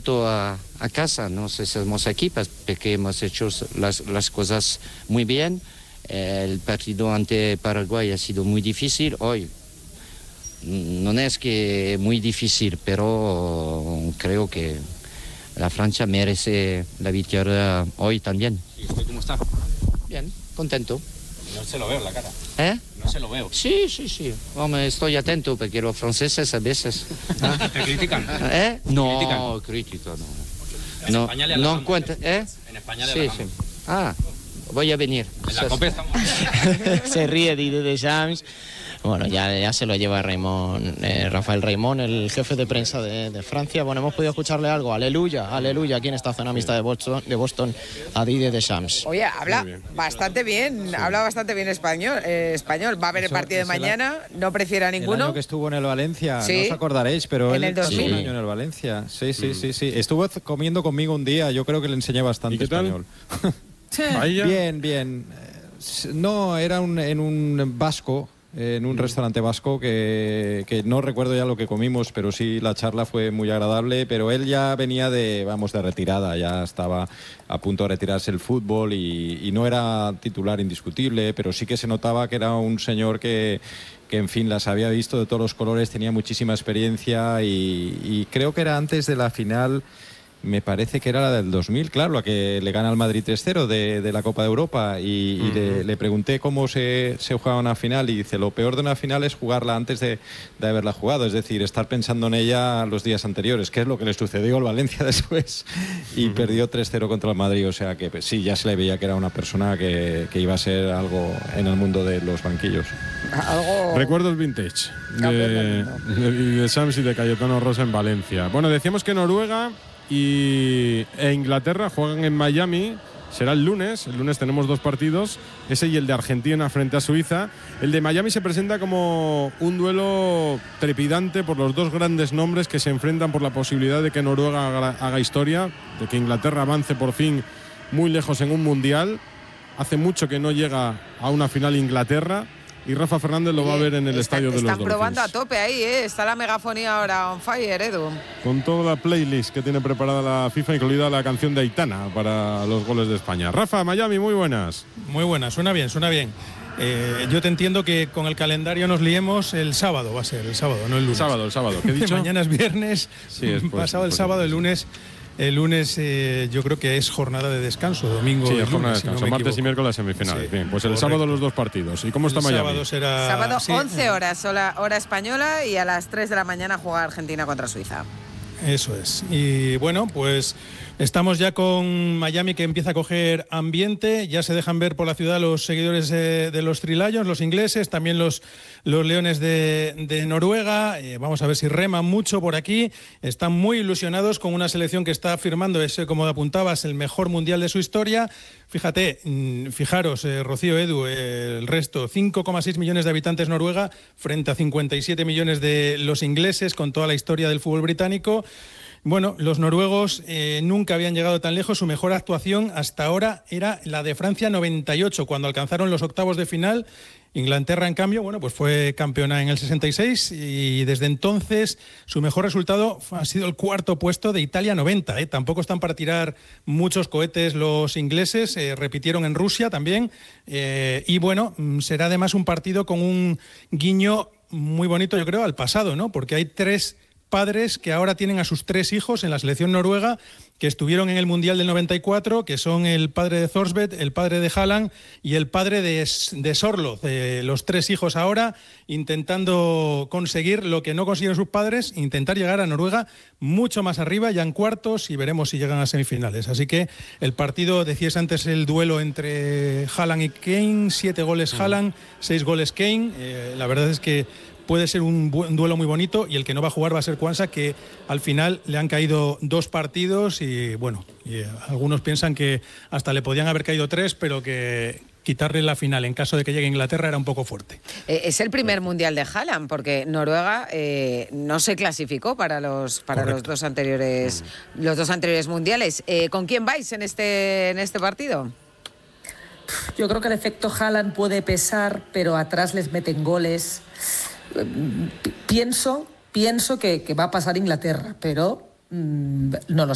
vuelto a casa, nos hacemos aquí porque hemos hecho las cosas muy bien. El partido ante Paraguay ha sido muy difícil. Hoy no es que muy difícil, pero creo que la Francia merece la victoria hoy también. ¿Y usted cómo está? Bien, contento. No se lo veo en la cara. ¿Eh? No se lo veo. Sí. Hombre, estoy atento porque los franceses a veces... ¿Te critican? ¿Eh? No, ¿Critican? crítica no. En España le halagamos. No cuenta, ¿eh? En España le halagamos. Sí. Ah, voy a venir. En la COPE estamos... Se ríe Didier Deschamps. Bueno, ya se lo lleva Rafael Raimon, el jefe de prensa de Francia. Bueno, hemos podido escucharle algo. Aleluya, aquí en esta zona mixta de Boston a Didier Deschamps. Oye, habla bastante bien, habla bastante bien español. Va a ver el partido de mañana, no prefiere a ninguno. El año que estuvo en el Valencia, Sí. no os acordaréis, pero En él el 2000. estuvo un año en el Valencia. Sí. Estuvo comiendo conmigo un día, yo creo que le enseñé bastante ¿Y qué tal? español. Vaya. Bien. No, era en un vasco, en un restaurante vasco que no recuerdo ya lo que comimos, pero sí la charla fue muy agradable, pero él ya venía de retirada, ya estaba a punto de retirarse el fútbol y no era titular indiscutible, pero sí que se notaba que era un señor que en fin, las había visto de todos los colores, tenía muchísima experiencia y creo que era antes de la final. Me parece que era la del 2000, claro, la que le gana al Madrid 3-0 de la Copa de Europa y le pregunté cómo se jugaba una final y dice, lo peor de una final es jugarla antes de haberla jugado, es decir, estar pensando en ella los días anteriores, que es lo que le sucedió al Valencia después y perdió 3-0 contra el Madrid, o sea que sí, ya se le veía que era una persona que iba a ser algo en el mundo de los banquillos. Recuerdos vintage de Sams y de Cayetano Rosa en Valencia. Bueno, decíamos que Noruega e Inglaterra juegan en Miami. Será el lunes tenemos dos partidos, ese y el de Argentina frente a Suiza. El de Miami se presenta como un duelo trepidante por los dos grandes nombres que se enfrentan por la posibilidad de que Noruega haga historia, de que Inglaterra avance por fin muy lejos en un mundial. Hace mucho que no llega a una final Inglaterra y Rafa Fernández lo va a ver en el estadio de los Dolphins. Están probando a tope ahí, está la megafonía ahora on fire, Edu. Con toda la playlist que tiene preparada la FIFA, incluida la canción de Aitana para los goles de España. Rafa, Miami, muy buenas. Muy buenas, suena bien. Yo te entiendo que con el calendario nos liemos el sábado, va a ser el sábado, no el lunes. El sábado, ¿qué he dicho? Mañana es viernes, sí, pasado el sábado, el lunes. El lunes yo creo que es jornada de descanso, domingo. Sí, y es jornada de lunes, descanso, si no me martes y equivoco. miércoles semifinales. Sí, Bien, pues el correcto. sábado los dos partidos. ¿Y cómo está Miami? Sábado sí, 11 horas, hora española, y a las 3 de la mañana juega Argentina contra Suiza. Eso es. Y bueno, pues estamos ya con Miami, que empieza a coger ambiente. Ya se dejan ver por la ciudad los seguidores de los Three Lions, los ingleses, también los Leones de Noruega. Vamos a ver si reman mucho por aquí. Están muy ilusionados con una selección que está firmando ese, como apuntabas, el mejor mundial de su historia. Fijaros, Rocío, Edu, el resto, 5,6 millones de habitantes Noruega frente a 57 millones de los ingleses, con toda la historia del fútbol británico. Bueno, los noruegos nunca habían llegado tan lejos. Su mejor actuación hasta ahora era la de Francia 98, cuando alcanzaron los octavos de final. Inglaterra, en cambio, bueno, pues fue campeona en el 66 y desde entonces su mejor resultado ha sido el cuarto puesto de Italia 90. Tampoco están para tirar muchos cohetes los ingleses, repitieron en Rusia también. Y bueno, será además un partido con un guiño muy bonito, yo creo, al pasado, ¿no? Porque hay tres padres que ahora tienen a sus tres hijos en la selección noruega, que estuvieron en el Mundial del 94, que son el padre de Thorsvedt, el padre de Haaland y el padre de Sorloth. Los tres hijos ahora intentando conseguir lo que no consiguieron sus padres, intentar llegar a Noruega mucho más arriba, ya en cuartos, y veremos si llegan a semifinales. Así que el partido, decías antes, el duelo entre Haaland y Kane, 7 goles Haaland, 6 goles Kane. La verdad es que puede ser un duelo muy bonito, y el que no va a jugar va a ser Quansah, que al final le han caído 2 partidos y bueno, algunos piensan que hasta le podían haber caído 3, pero que quitarle la final en caso de que llegue a Inglaterra era un poco fuerte. Es el primer mundial de Haaland, porque Noruega no se clasificó para los dos anteriores mundiales. ¿Con quién vais en este partido? Yo creo que el efecto Haaland puede pesar, pero atrás les meten goles. Pienso que va a pasar Inglaterra, pero no lo